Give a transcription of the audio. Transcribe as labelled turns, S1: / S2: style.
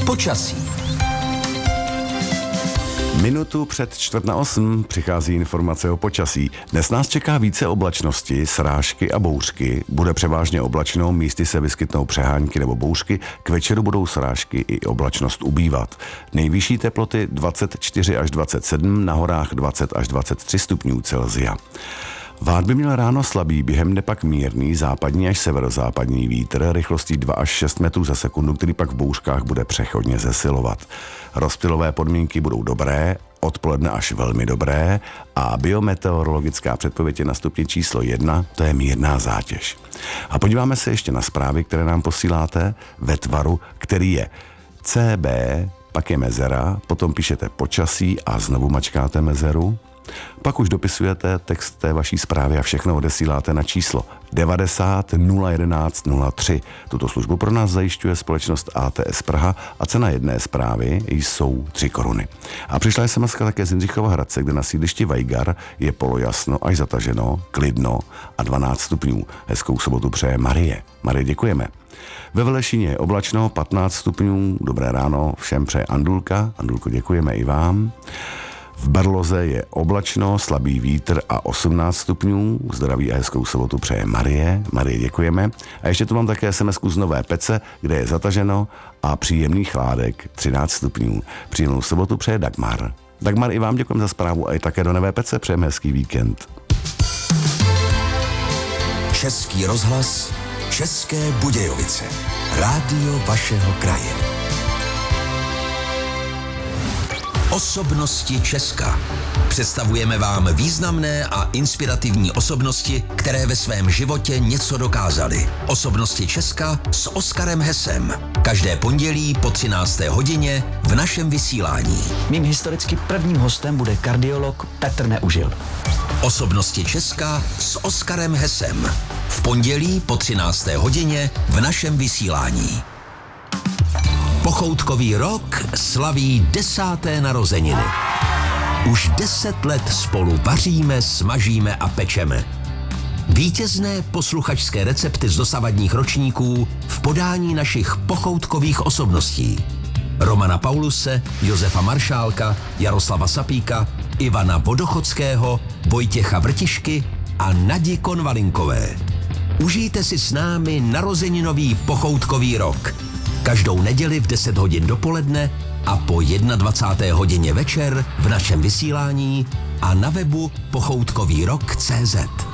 S1: Počasí.
S2: Minutu před 7:45 přichází informace o počasí. Dnes nás čeká více oblačnosti, srážky a bouřky. Bude převážně oblačno, místy se vyskytnou přehánky nebo bouřky, k večeru budou srážky i oblačnost ubývat. Nejvyšší teploty 24 až 27, na horách 20 až 23 stupňů Celsia. Vád by měl ráno slabý, během dne pak mírný západní až severozápadní vítr rychlostí 2 až 6 metrů za sekundu, který pak v bouřkách bude přechodně zesilovat. Rozptylové podmínky budou dobré, odpoledne až velmi dobré a biometeorologická předpověď je na stupni číslo 1, to je mírná zátěž. A podíváme se ještě na zprávy, které nám posíláte ve tvaru, který je CB, pak je mezera, potom píšete počasí a znovu mačkáte mezeru. Pak už dopisujete text té vaší zprávy a všechno odesíláte na číslo 90 011 03. Tuto službu pro nás zajišťuje společnost ATS Praha a cena jedné zprávy jsou 3 koruny. A přišla SMS-ka také z Jindřichova Hradce, kde na sídlišti Vajgar je polojasno až zataženo, klidno a 12 stupňů. Hezkou sobotu přeje Marie. Marie, děkujeme. Ve Velešíně je oblačno, 15 stupňů, dobré ráno, všem přeje Andulka. Andulko, děkujeme i vám. V Berloze je oblačno, slabý vítr a 18 stupňů. Zdraví a hezkou sobotu přeje Marie. Marie, děkujeme. A ještě tu mám také SMS-ku z Nové Pece, kde je zataženo a příjemný chládek 13 stupňů. Příjemnou sobotu přeje Dagmar. Dagmar, i vám děkujeme za zprávu a i také do Nové Pece přejeme hezký víkend.
S1: Český rozhlas, České Budějovice. Rádio vašeho kraje. Osobnosti Česka. Představujeme vám významné a inspirativní osobnosti, které ve svém životě něco dokázaly. Osobnosti Česka s Oskarem Hesem. Každé pondělí po 13. hodině v našem vysílání.
S3: Mým historicky prvním hostem bude kardiolog Petr Neužil.
S1: Osobnosti Česka s Oskarem Hesem. V pondělí po 13. hodině v našem vysílání. Pochoutkový rok slaví 10. narozeniny. Už 10 let spolu vaříme, smažíme a pečeme. Vítězné posluchačské recepty z dosavadních ročníků v podání našich pochoutkových osobností. Romana Pauluse, Josefa Maršálka, Jaroslava Sapíka, Ivana Vodochodského, Vojtěcha Vrtišky a Nadi Konvalinkové. Užijte si s námi narozeninový pochoutkový rok. Každou neděli v 10 hodin dopoledne a po 21. hodině večer v našem vysílání a na webu pochoutkovýrok.cz.